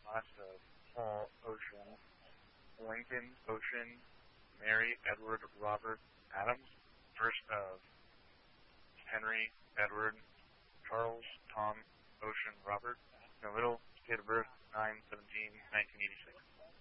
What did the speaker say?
last of Paul Ocean, Lincoln Ocean, Mary Edward Robert Adams, first of Henry Edward Charles Tom Ocean Robert, no middle, date of birth 9/17/1986.